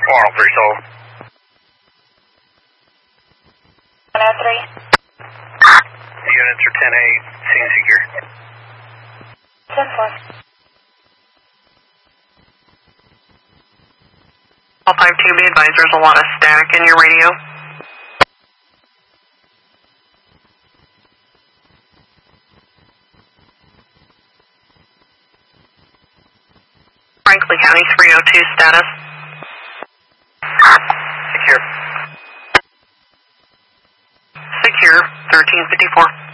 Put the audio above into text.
103 sold. 103. Units are 10-8, seeing secure. 10-4. All 5-2, be advised there's a lot of static in your radio. Franklin County 302 status. Secure. Secure, 1354.